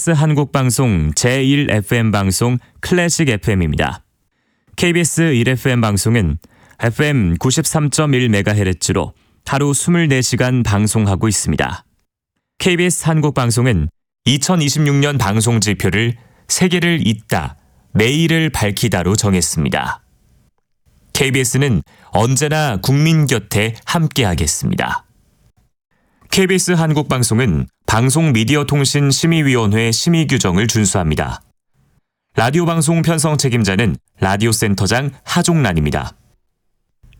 KBS 한국방송 제1FM 방송 클래식 FM입니다. KBS 1FM 방송은 FM 93.1MHz로 하루 24시간 방송하고 있습니다. KBS 한국방송은 2026년 방송 지표를 세계를 잇다, 내일을 밝히다로 정했습니다. KBS는 언제나 국민 곁에 함께하겠습니다. KBS 한국방송은 방송미디어통신심의위원회 심의 규정을 준수합니다. 라디오 방송 편성 책임자는 라디오센터장 하종란입니다.